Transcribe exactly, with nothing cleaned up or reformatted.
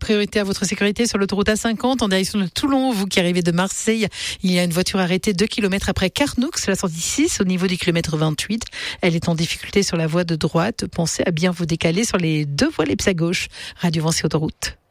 priorité à votre sécurité sur l'autoroute A cinquante en direction de Toulon. Vous qui arrivez de Marseille, il y a une voiture arrêtée deux kilomètres après Carnoux, la sortie six, au niveau du kilomètre vingt-huit. Elle est en difficulté sur la voie de droite. Pensez à bien vous décaler sur les deux voies, les à gauche. Radio Vinci Autoroute.